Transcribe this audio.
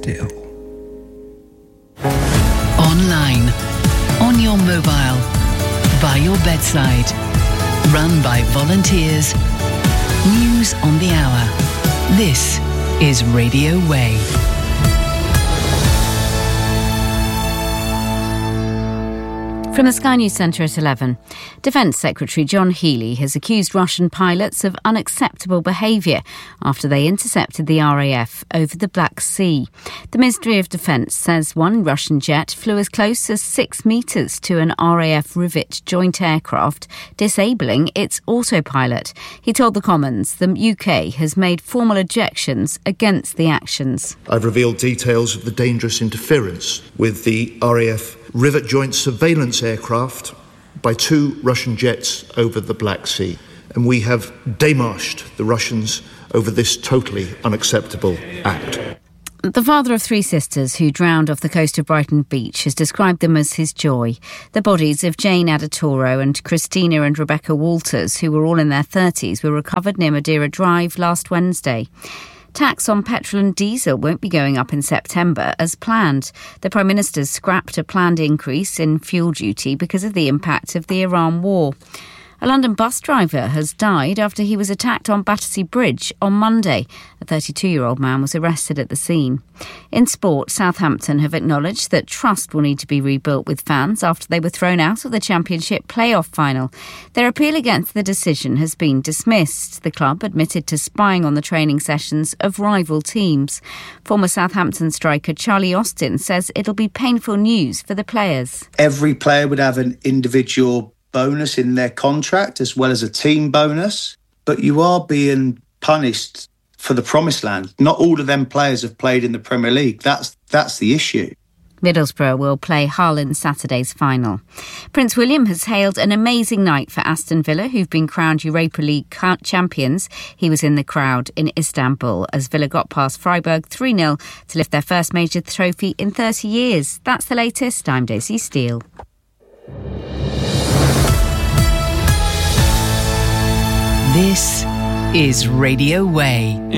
still. Online, on your mobile, by your bedside, run by volunteers. News on the hour. This is Radio Way. From the Sky News Centre at 11, Defence Secretary John Healey has accused Russian pilots of unacceptable behaviour after they intercepted the RAF over the Black Sea. The Ministry of Defence says one Russian jet flew as close as 6 metres to an RAF Rivet joint aircraft, disabling its autopilot. He told the Commons the UK has made formal objections against the actions. I've revealed details of the dangerous interference with the RAF Rivet joint surveillance aircraft by 2 Russian jets over the Black Sea. And we have démarched the Russians over this totally unacceptable act. The father of 3 sisters who drowned off the coast of Brighton Beach has described them as his joy. The bodies of Jane Adatoro and Christina and Rebecca Walters, who were all in their 30s, were recovered near Madeira Drive last Wednesday. Tax on petrol and diesel won't be going up in September as planned. The Prime Minister's scrapped a planned increase in fuel duty because of the impact of the Iran war. A London bus driver has died after he was attacked on Battersea Bridge on Monday. A 32-year-old man was arrested at the scene. In sport, Southampton have acknowledged that trust will need to be rebuilt with fans after they were thrown out of the Championship playoff final. Their appeal against the decision has been dismissed. The club admitted to spying on the training sessions of rival teams. Former Southampton striker Charlie Austin says it'll be painful news for the players. Every player would have an individual bonus in their contract as well as a team bonus, but you are being punished for the promised land. Not all of them players have played in the Premier League. That's the issue. Middlesbrough will play Hull in Saturday's final. Prince William has hailed an amazing night for Aston Villa, who've been crowned Europa League champions. He was in the crowd in Istanbul as Villa got past Freiburg 3-0 to lift their first major trophy in 30 years. That's the latest. I'm Daisy Steele. This is Radio Way.